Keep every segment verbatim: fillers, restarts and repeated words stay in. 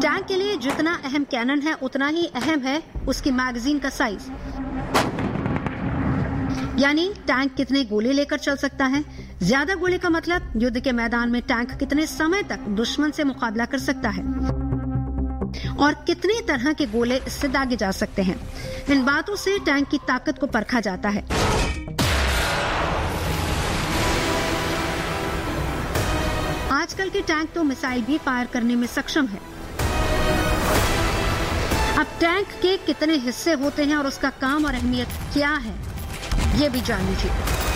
Tank के लिए जितना अहम कैनन है उतना ही अहम है उसकी मैगजीन का साइज, यानी टैंक कितने गोले लेकर चल सकता है। ज्यादा गोले का मतलब युद्ध के मैदान में टैंक कितने समय तक दुश्मन से मुकाबला कर सकता है और कितने तरह के गोले इससे दागे जा सकते हैं। इन बातों से टैंक की ताकत को परखा जाता है। आजकल के टैंक तो मिसाइल भी फायर करने में सक्षम है। अब टैंक के कितने हिस्से होते हैं और उसका काम और अहमियत क्या है, ये भी जान लीजिए।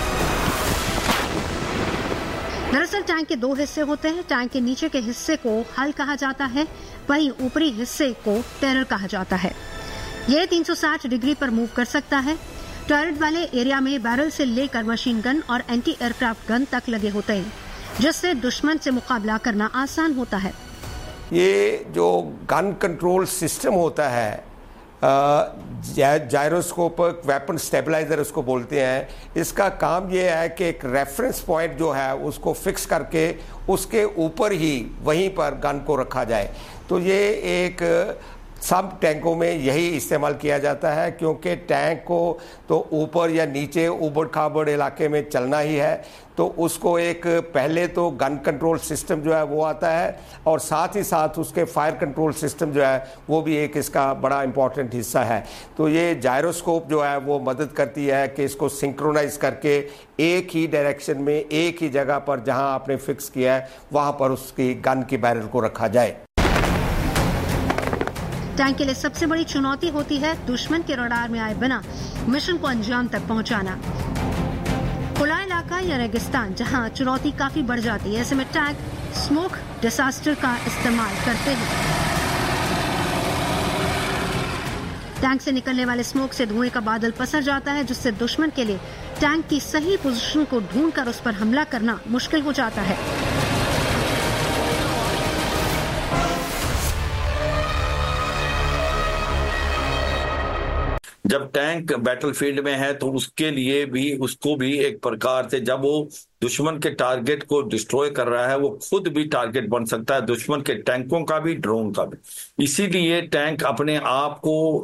दरअसल टैंक के दो हिस्से होते हैं। टैंक के नीचे के हिस्से को हल कहा जाता है, वहीं ऊपरी हिस्से को टर्रेट कहा जाता है। यह तीन सौ साठ डिग्री पर मूव कर सकता है। टर्रेट वाले एरिया में बैरल से लेकर मशीन गन और एंटी एयरक्राफ्ट गन तक लगे होते हैं, जिससे दुश्मन से मुकाबला करना आसान होता है। ये जो गन कंट्रोल सिस्टम होता है, जायरोस्कोप वेपन स्टेबलाइजर उसको बोलते हैं, इसका काम ये है कि एक रेफरेंस पॉइंट जो है उसको फिक्स करके उसके ऊपर ही वहीं पर गन को रखा जाए। तो ये एक सब टैंकों में यही इस्तेमाल किया जाता है, क्योंकि टैंक को तो ऊपर या नीचे उबड़ खाबड़ इलाके में चलना ही है, तो उसको एक पहले तो गन कंट्रोल सिस्टम जो है वो आता है और साथ ही साथ उसके फायर कंट्रोल सिस्टम जो है वो भी एक इसका बड़ा इंपॉर्टेंट हिस्सा है। तो ये जायरोस्कोप जो है वो मदद करती है कि इसको सिंक्रोनाइज करके एक ही डायरेक्शन में एक ही जगह पर जहां आपने फिक्स किया है वहां पर उसकी गन की बैरल को रखा जाए। टैंक के लिए सबसे बड़ी चुनौती होती है दुश्मन के रडार में आए बिना मिशन को अंजाम तक पहुंचाना। खुला इलाका या रेगिस्तान जहां चुनौती काफी बढ़ जाती है, ऐसे में टैंक स्मोक डिसास्टर का इस्तेमाल करते हैं। टैंक से निकलने वाले स्मोक से धुएं का बादल पसर जाता है, जिससे दुश्मन के लिए टैंक की सही पोजीशन को ढूंढकर उस पर हमला करना मुश्किल हो जाता है। जब टैंक बैटलफील्ड में है तो उसके लिए भी उसको भी एक प्रकार से जब वो दुश्मन के टारगेट को डिस्ट्रॉय कर रहा है वो खुद भी टारगेट बन सकता है, दुश्मन के टैंकों का भी, ड्रोन का भी। इसीलिए टैंक अपने आप को